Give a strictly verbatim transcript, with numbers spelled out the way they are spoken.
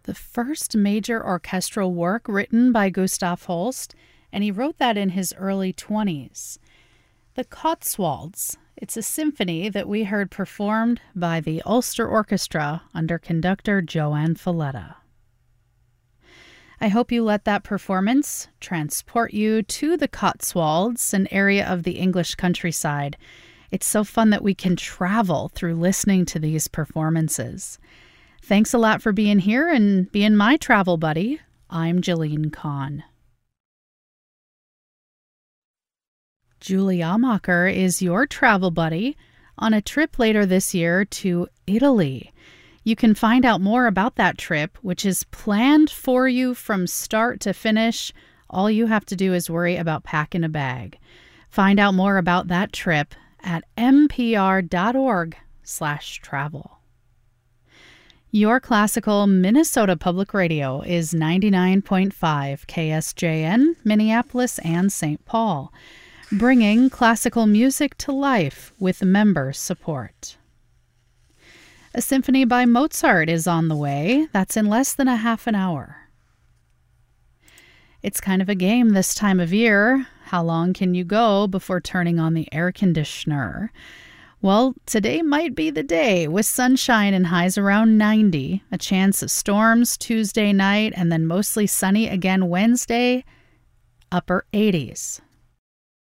the first major orchestral work written by Gustav Holst, and he wrote that in his early twenties. The Cotswolds. It's a symphony that we heard performed by the Ulster Orchestra under conductor Joanne Falletta. I hope you let that performance transport you to the Cotswolds, an area of the English countryside. It's so fun that we can travel through listening to these performances. Thanks a lot for being here and being my travel buddy. I'm Jillian Kahn. Julie Amacher is your travel buddy on a trip later this year to Italy. You can find out more about that trip, which is planned for you from start to finish. All you have to do is worry about packing a bag. Find out more about that trip at npr.org slash travel. Your classical Minnesota Public Radio is ninety-nine point five K S J N, Minneapolis and Saint Paul, bringing classical music to life with member support. A symphony by Mozart is on the way. That's in less than a half an hour. It's kind of a game this time of year. How long can you go before turning on the air conditioner? Well, today might be the day with sunshine and highs around ninety, a chance of storms Tuesday night, and then mostly sunny again Wednesday, upper eighties.